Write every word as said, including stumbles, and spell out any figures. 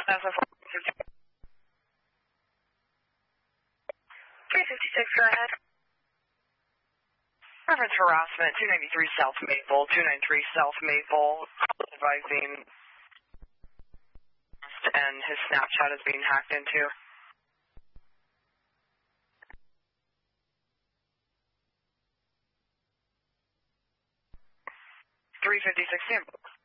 three fifty-six, go ahead. Reference harassment, two ninety-three South Maple, two ninety-three South Maple, advising and his Snapchat is being hacked into. three fifty-six, Sam.